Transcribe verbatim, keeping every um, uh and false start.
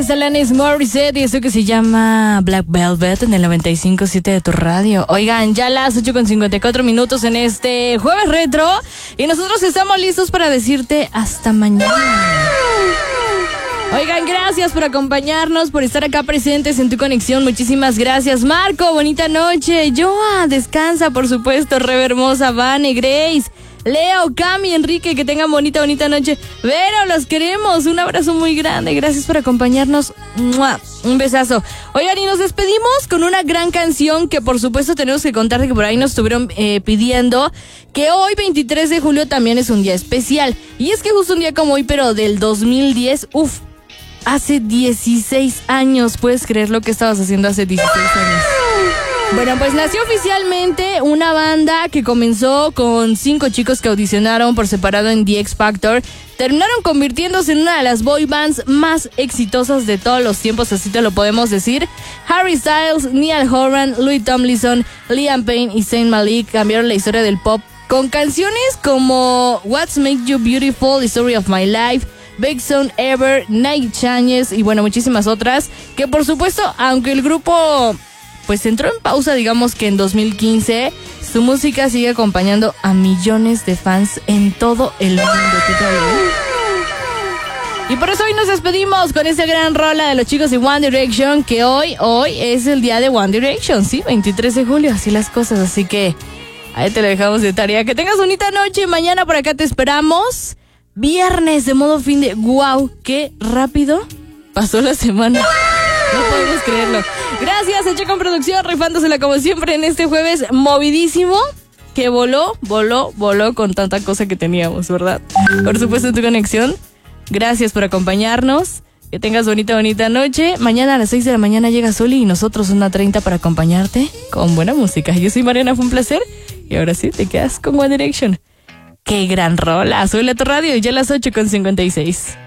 es Alanis Morissette y esto que se llama Black Velvet en el noventa y cinco punto siete de tu radio. Oigan, ya las ocho con cincuenta y cuatro minutos en este jueves retro y nosotros estamos listos para decirte hasta mañana. Oigan, gracias por acompañarnos, por estar acá presentes en tu conexión. Muchísimas gracias, Marco. Bonita noche. Joa, descansa, por supuesto. Rebe hermosa, Vane, Grace, Leo, Cami, Enrique, que tengan bonita, bonita noche. Vero, los queremos. Un abrazo muy grande. Gracias por acompañarnos. ¡Mua! Un besazo. Oigan, y nos despedimos con una gran canción que por supuesto tenemos que contarte que por ahí nos estuvieron eh, pidiendo que hoy, veintitrés de julio, también es un día especial. Y es que justo un día como hoy, pero del dos mil diez, uff, hace dieciséis años. ¿Puedes creer lo que estabas haciendo hace dieciséis años? Bueno, pues nació oficialmente una banda que comenzó con cinco chicos que audicionaron por separado en The X Factor. Terminaron convirtiéndose en una de las boy bands más exitosas de todos los tiempos, así te lo podemos decir. Harry Styles, Niall Horan, Louis Tomlinson, Liam Payne y Zayn Malik cambiaron la historia del pop con canciones como What's Make You Beautiful, The Story of My Life, Big Sound Ever, Night Changes y bueno, muchísimas otras que por supuesto, aunque el grupo pues entró en pausa, digamos que en dos mil quince, su música sigue acompañando a millones de fans en todo el mundo. ¿Qué tal? Y por eso hoy nos despedimos con esta gran rola de los chicos de One Direction, que hoy, hoy es el día de One Direction, sí, veintitrés de julio, así las cosas, así que ahí te lo dejamos de tarea. Que tengas bonita noche, mañana por acá te esperamos. Viernes de modo fin de... ¡Wow! ¡Qué rápido pasó la semana! No podemos creerlo. Gracias a Checo en Producción, rifándosela como siempre en este jueves movidísimo, que voló, voló, voló con tanta cosa que teníamos, ¿verdad? Por supuesto en tu conexión. Gracias por acompañarnos. Que tengas bonita, bonita noche. Mañana a las seis de la mañana llega Zuli y nosotros una treinta para acompañarte con buena música. Yo soy Mariana, fue un placer. Y ahora sí, te quedas con One Direction. ¡Qué gran rola! Súbele a tu radio y ya a las ocho con cincuenta y seis.